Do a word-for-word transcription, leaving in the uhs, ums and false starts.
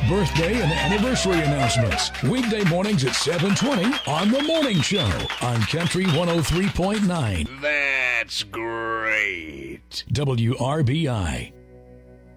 birthday and anniversary announcements. Weekday mornings at seven twenty on The Morning Show on Country one oh three point nine. That's great. W R B I.